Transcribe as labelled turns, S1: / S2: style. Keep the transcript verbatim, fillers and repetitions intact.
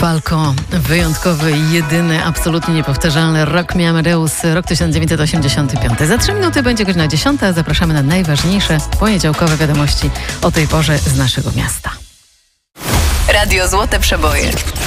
S1: Palko, wyjątkowy, jedyny, absolutnie niepowtarzalny Rock Me Amadeus, rok tysiąc dziewięćset osiemdziesiąty piąty. Za trzy minuty będzie godzina dziesiąta. Zapraszamy na najważniejsze poniedziałkowe wiadomości o tej porze z naszego miasta.
S2: Radio Złote Przeboje.